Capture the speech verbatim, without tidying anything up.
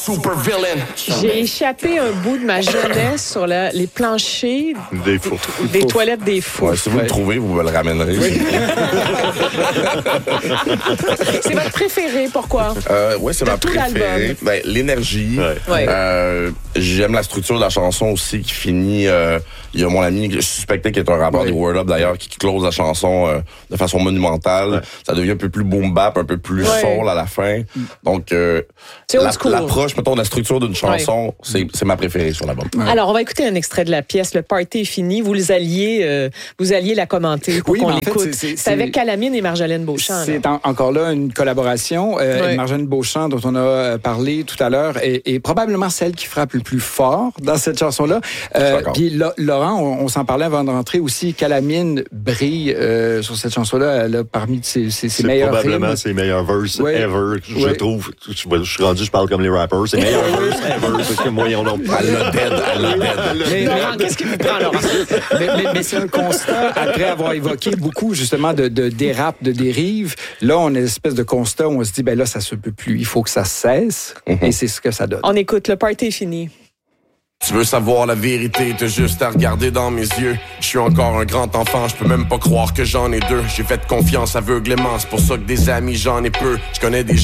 Super villain. J'ai échappé un bout de ma jeunesse sur la- les planchers Des fous. des toilettes des fous. Ouais, si vous le trouvez, vous me le ramènerez. C'est votre préféré, pourquoi? Euh, ouais, c'est De ma tout préférée. l'album. Ben, l'énergie. Ouais. Ouais. Euh, j'aime la structure de la chanson aussi qui finit. Euh, il y a mon ami que je suspectais qui est un rappeur Ouais. des Word Up d'ailleurs qui close la chanson euh, de façon monumentale. Ouais. Ça devient un peu plus boom bap, un peu plus Ouais. soul à la fin. Donc euh, C'est old la- school. l'approche, mettons, de la structure d'une chanson, c'est, c'est ma préférée sur l'album. Alors, on va écouter un extrait de la pièce. Le party est fini. Vous les alliez, euh, vous alliez la commenter pour Oui, qu'on mais en fait, l'écoute. c'est- c'est- C'est avec Calamine et Marjolaine Beauchamp. là. C'est en- encore là une collaboration. Euh, Ouais. Marjolaine Beauchamp, dont on a euh, parlé tout à l'heure, est, est probablement celle qui frappe le plus fort dans cette chanson-là. Euh, D'accord. Puis Lo- Laurent, on, on s'en parlait avant de rentrer aussi. Calamine brille euh, sur cette chanson-là. Elle a parmi ses, ses, ses C'est meilleurs probablement rimes. ses meilleurs verses Ouais. ever. Je Ouais. trouve. Je, je suis rendu, je parle comme les rappers. C'est meilleurs verses ever. Parce que moi, on a Elle l'a dead, elle l'a dead. Mais, Laurent, qu'est-ce qui vous prend, Laurent? mais, mais- mais c'est un constat, après avoir évoqué beaucoup justement de, de dérapes, de dérives, là, on a une espèce de constat où on se dit, ben là, ça se peut plus, il faut que ça cesse, et c'est ce que ça donne. On écoute. Le party est fini. Tu veux savoir la vérité, t'as juste à regarder dans mes yeux. Je suis encore un grand enfant, je peux même pas croire que j'en ai deux. J'ai fait confiance aveuglément, c'est pour ça que des amis j'en ai peu. Je connais des